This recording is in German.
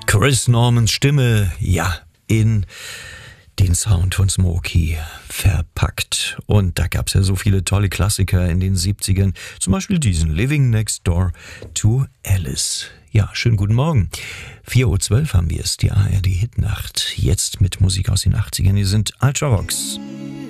Chris Normans Stimme, ja, in den Sound von Smokey verpackt. Und da gab es ja so viele tolle Klassiker in den 70ern, zum Beispiel diesen Living Next Door to Alice. Ja, schönen guten Morgen. 4.12 Uhr haben wir es, die ARD Hitnacht. Jetzt mit Musik aus den 80ern. Hier sind Ultravox.